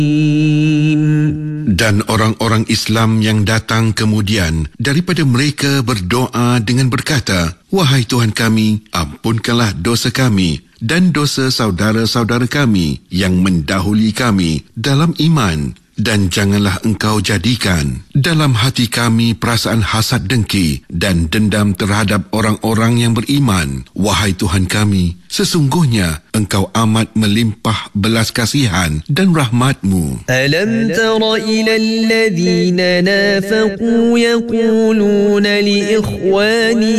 Dan orang-orang Islam yang datang kemudian daripada mereka berdoa dengan berkata, "Wahai Tuhan kami, ampunkanlah dosa kami dan dosa saudara-saudara kami yang mendahului kami dalam iman. Dan janganlah engkau jadikan dalam hati kami perasaan hasad dengki dan dendam terhadap orang-orang yang beriman. Wahai Tuhan kami, sesungguhnya engkau amat melimpah belas kasihan dan rahmat-Mu." Alam tara ila alladhina nafaqu yaquluna li ikhwanihim